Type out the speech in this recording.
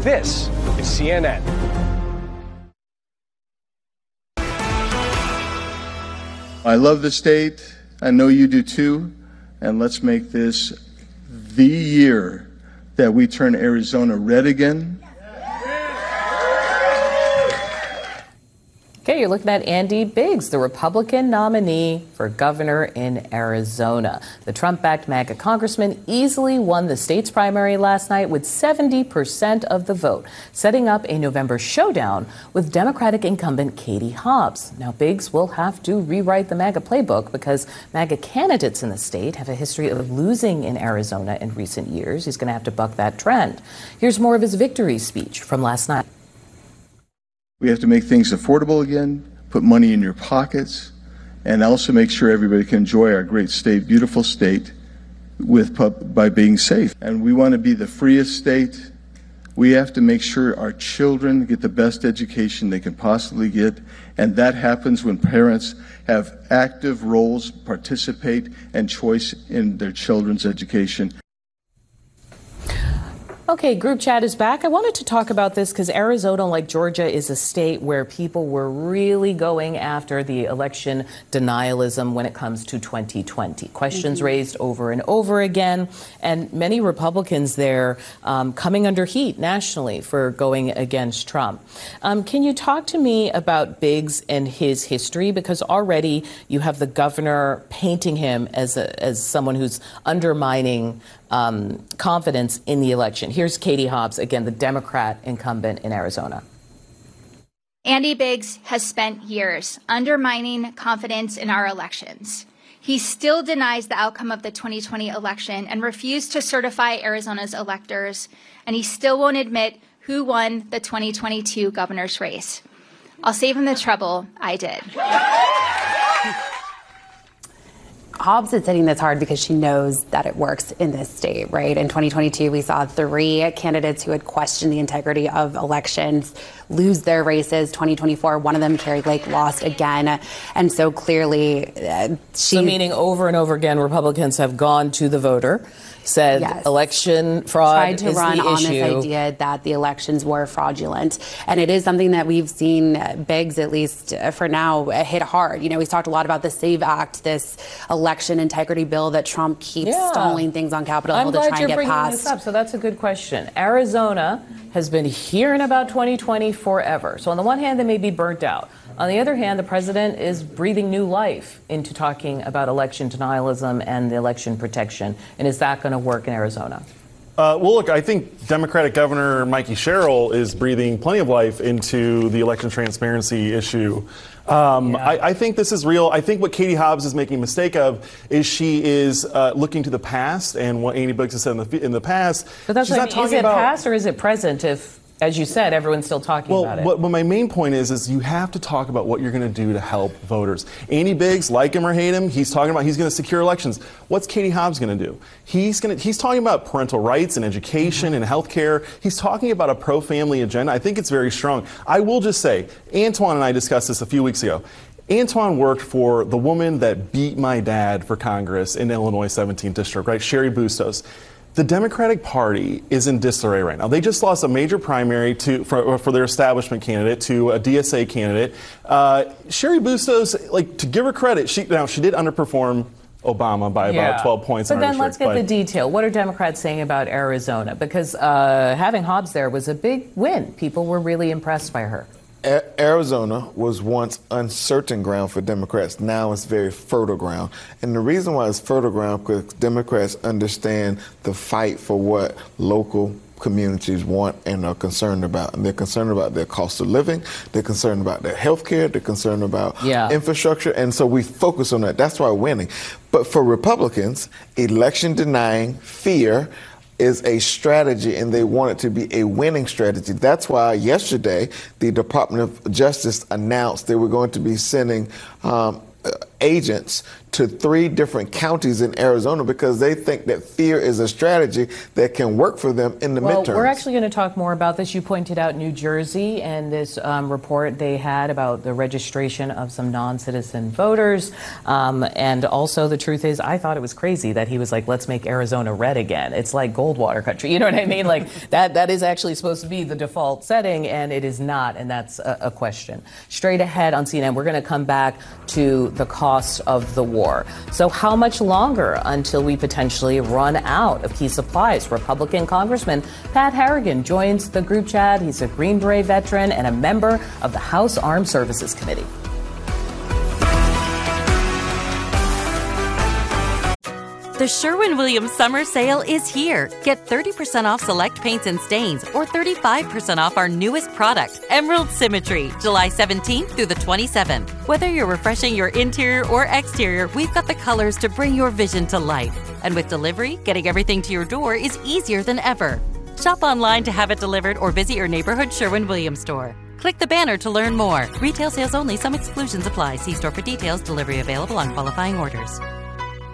This is CNN. I love the state. I know you do too. And let's make this the year that we turn Arizona red again. Okay, you're looking at Andy Biggs, the Republican nominee for governor in Arizona. The Trump-backed MAGA congressman easily won the state's primary last night with 70% of the vote, setting up a November showdown with Democratic incumbent Katie Hobbs. Now, Biggs will have to rewrite the MAGA playbook because MAGA candidates in the state have a history of losing in Arizona in recent years. He's going to have to buck that trend. Here's more of his victory speech from last night. We have to make things affordable again, put money in your pockets, and also make sure everybody can enjoy our great state, beautiful state, by being safe. And we want to be the freest state. We have to make sure our children get the best education they can possibly get, and that happens when parents have active roles, participate, and choice in their children's education. Okay, group chat is back. I wanted to talk about this because Arizona, like Georgia, is a state where people were really going after the election denialism when it comes to 2020. Questions raised over and over again, and many Republicans there coming under heat nationally for going against Trump. Can you talk to me about Biggs and his history? Because already you have the governor painting him as someone who's undermining confidence in the election. Here's Katie Hobbs, again, the Democrat incumbent in Arizona. Andy Biggs has spent years undermining confidence in our elections. He still denies the outcome of the 2020 election and refused to certify Arizona's electors, and he still won't admit who won the 2022 governor's race. I'll save him the trouble. I did. Hobbs is hitting this hard because she knows that it works in this state, right? In 2022, we saw 3 candidates who had questioned the integrity of elections lose their races. 2024, one of them, Carrie Lake, lost again. And so clearly So meaning over and over again, Republicans have gone to the voter, said election fraud is the issue. Tried to run on this idea that the elections were fraudulent. And it is something that we've seen Biggs, at least for now, hit hard. You know, he's talked a lot about the SAVE Act, this election integrity bill that Trump keeps stalling things on Capitol Hill to try and get passed. I'm glad you're bringing this up, so that's a good question. Arizona has been hearing about 2020 forever. So on the one hand, they may be burnt out. On the other hand, the president is breathing new life into talking about election denialism and the election protection. And is that going to work in Arizona? Well, look, I think Democratic Governor Mikey Sherrill is breathing plenty of life into the election transparency issue. I think this is real. I think what Katie Hobbs is making a mistake of is she is looking to the past and what Andy Biggs has said in the past. But that's she's what not talking is it about past or is it present if, as you said, everyone's still talking about it? Well, my main point is you have to talk about what you're going to do to help voters. Andy Biggs, like him or hate him, he's talking about he's going to secure elections. What's Katie Hobbs going to do? He's talking about parental rights and education and health care. He's talking about a pro-family agenda. I think it's very strong. I will just say, Antoine and I discussed this a few weeks ago. Antoine worked for the woman that beat my dad for Congress in Illinois 17th District, right? Cheri Bustos. The Democratic Party is in disarray right now. They just lost a major primary for their establishment candidate to a DSA candidate. Cheri Bustos, to give her credit, she did underperform Obama by about 12 points. But then let's get the detail. What are Democrats saying about Arizona? Because having Hobbs there was a big win. People were really impressed by her. Arizona was once uncertain ground for Democrats. Now it's very fertile ground. And the reason why it's fertile ground because Democrats understand the fight for what local communities want and are concerned about. And they're concerned about their cost of living. They're concerned about their health care. They're concerned about infrastructure. And so we focus on that. That's why we're winning. But for Republicans, election denying fear is a strategy, and they want it to be a winning strategy. That's why yesterday the Department of Justice announced they were going to be sending agents to 3 different counties in Arizona because they think that fear is a strategy that can work for them in the midterms. We're actually going to talk more about this. You pointed out New Jersey and this report they had about the registration of some non-citizen voters. And also the truth is, I thought it was crazy that he was like, let's make Arizona red again. It's like Goldwater country. You know what I mean? Like that is actually supposed to be the default setting, and it is not. And that's a question. Straight ahead on CNN, we're going to come back to the cost of the war. So how much longer until we potentially run out of key supplies? Republican Congressman Pat Harrigan joins the group chat. He's a Green Beret veteran and a member of the House Armed Services Committee. The Sherwin-Williams Summer Sale is here. Get 30% off select paints and stains or 35% off our newest product, Emerald Symmetry, July 17th through the 27th. Whether you're refreshing your interior or exterior, we've got the colors to bring your vision to life. And with delivery, getting everything to your door is easier than ever. Shop online to have it delivered or visit your neighborhood Sherwin-Williams store. Click the banner to learn more. Retail sales only. Some exclusions apply. See store for details. Delivery available on qualifying orders.